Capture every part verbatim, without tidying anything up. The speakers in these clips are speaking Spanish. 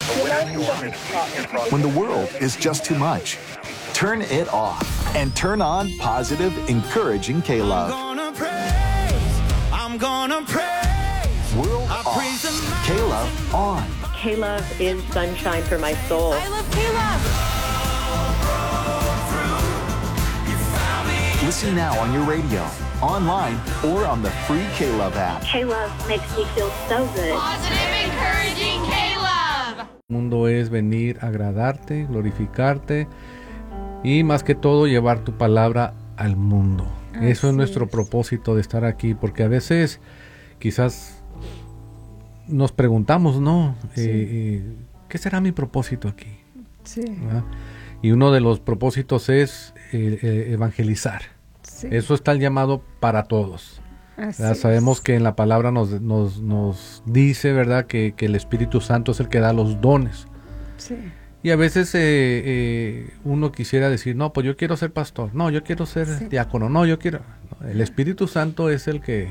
When the world is just too much, turn it off and turn on positive, encouraging K-Love. I'm gonna praise, I'm gonna praise. World off, K-Love on. K-Love is sunshine for my soul. I love K-Love. Listen now on your radio, online, or on the free K-Love app. K-Love makes me feel so good. Positive, encouraging K-Love. El mundo es venir a agradarte, glorificarte y más que todo llevar tu palabra al mundo. Así Eso es nuestro es. propósito de estar aquí, porque a veces quizás nos preguntamos, ¿no? Sí. Eh, eh, ¿Qué será mi propósito aquí? Sí. ¿Verdad? Y uno de los propósitos es eh, eh, evangelizar. Sí. Eso está el llamado para todos. Sabemos que en la palabra nos, nos, nos dice, ¿verdad?, que, que el Espíritu Santo es el que da los dones. Sí. Y a veces eh, eh, uno quisiera decir, no, pues yo quiero ser pastor, no, yo quiero ser sí. diácono, no, yo quiero... No, el Espíritu Santo es el que,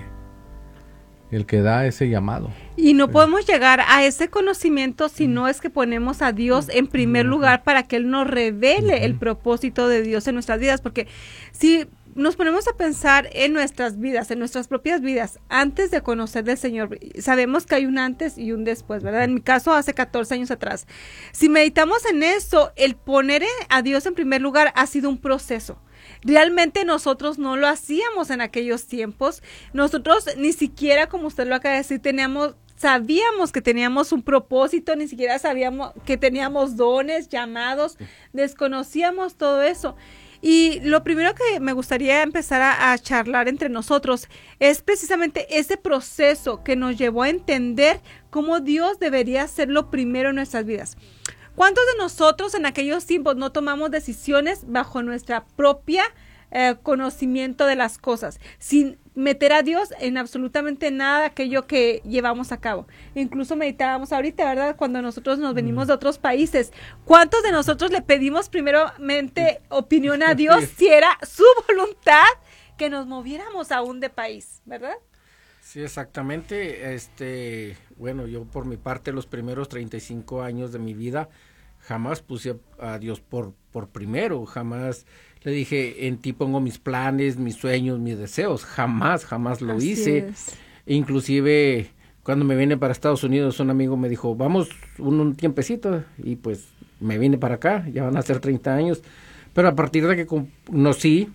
el que da ese llamado. Y no podemos llegar a ese conocimiento si no es que ponemos a Dios en primer lugar para que Él nos revele uh-huh. el propósito de Dios en nuestras vidas, porque si... nos ponemos a pensar en nuestras vidas, en nuestras propias vidas, antes de conocer del Señor. Sabemos que hay un antes y un después, ¿verdad? En mi caso, hace catorce años atrás. Si meditamos en eso, el poner a Dios en primer lugar ha sido un proceso. Realmente nosotros no lo hacíamos en aquellos tiempos. Nosotros ni siquiera, como usted lo acaba de decir, teníamos... sabíamos que teníamos un propósito, ni siquiera sabíamos que teníamos dones, llamados, desconocíamos todo eso. Y lo primero que me gustaría empezar a, a charlar entre nosotros es precisamente ese proceso que nos llevó a entender cómo Dios debería ser lo primero en nuestras vidas. ¿Cuántos de nosotros en aquellos tiempos no tomamos decisiones bajo nuestra propia eh, conocimiento de las cosas, sin meter a Dios en absolutamente nada de aquello que llevamos a cabo? Incluso meditábamos ahorita, ¿verdad? Cuando nosotros nos venimos de otros países, ¿cuántos de nosotros le pedimos primeramente opinión a Dios si era su voluntad que nos moviéramos aún de país, ¿verdad? Sí, exactamente. Este, bueno, yo por mi parte los primeros treinta y cinco años de mi vida jamás puse a Dios por, por primero, jamás le dije, en ti pongo mis planes, mis sueños, mis deseos. Jamás, jamás lo Así hice. Es. Inclusive, cuando me vine para Estados Unidos, un amigo me dijo, vamos un, un tiempecito. Y pues me vine para acá, ya van a ser treinta años. Pero a partir de que conocí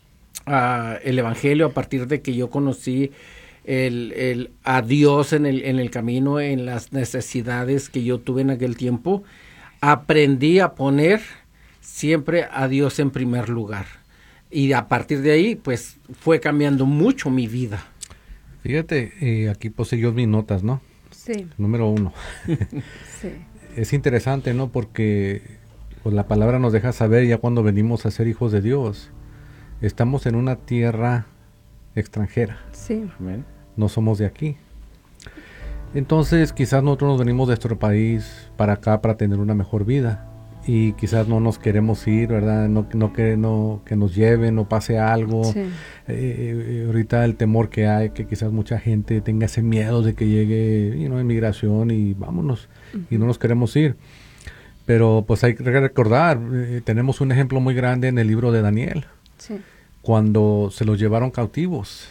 uh, el Evangelio, a partir de que yo conocí el, el, a Dios en el, en el camino, en las necesidades que yo tuve en aquel tiempo, aprendí a poner siempre a Dios en primer lugar. Y a partir de ahí, pues, fue cambiando mucho mi vida. Fíjate, eh, aquí puse yo mis notas, ¿no? Sí. Número uno. Sí. Es interesante, ¿no? Porque pues, la palabra nos deja saber ya cuando venimos a ser hijos de Dios. Estamos en una tierra extranjera. Sí. Amén. No somos de aquí. Entonces, quizás nosotros nos venimos de nuestro país para acá para tener una mejor vida. Y quizás no nos queremos ir, ¿verdad? No, no que no que nos lleven o pase algo. Sí. Eh, eh, ahorita el temor que hay, que quizás mucha gente tenga ese miedo de que llegue, you know, inmigración y vámonos, uh-huh. y no nos queremos ir. Pero pues hay que recordar, eh, tenemos un ejemplo muy grande en el libro de Daniel. Sí. Cuando se los llevaron cautivos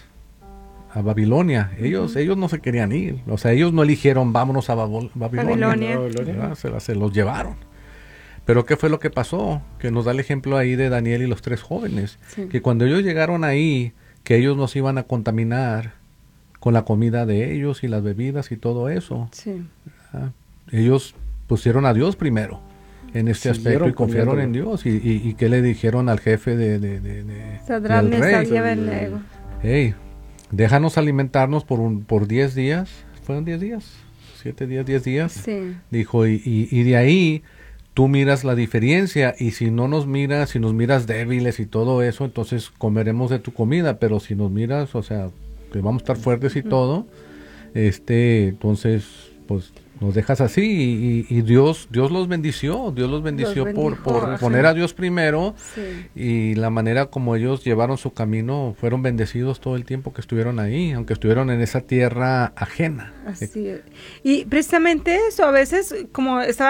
a Babilonia, ellos, uh-huh. ellos no se querían ir. O sea, ellos no eligieron vámonos a Babol- Babilonia. Babilonia. Babilonia. Se, se los llevaron. Pero ¿qué fue lo que pasó? Que nos da el ejemplo ahí de Daniel y los tres jóvenes. Sí. Que cuando ellos llegaron ahí, que ellos nos iban a contaminar con la comida de ellos y las bebidas y todo eso. Sí. ¿Ah? Ellos pusieron a Dios primero en este Siguieron aspecto y confiaron comiendo. en Dios. ¿Y, y, y qué le dijeron al jefe de, de, de, de Sadrach, del rey? Mesach y Abednego. Hey, déjanos alimentarnos por un por diez días. ¿Fueron diez días? ¿Siete días, diez días? Sí. Dijo, y, y, y de ahí tú miras la diferencia, y si no nos miras, si nos miras débiles y todo eso, entonces comeremos de tu comida, pero si nos miras, o sea, que vamos a estar fuertes y todo, este, entonces, pues, nos dejas así, y, y, y Dios, Dios los bendició, Dios los bendició Los por, bendijo, por ajá. poner a Dios primero, Sí. y la manera como ellos llevaron su camino, fueron bendecidos todo el tiempo que estuvieron ahí, aunque estuvieron en esa tierra ajena. Así es. Y precisamente eso, a veces, como estaba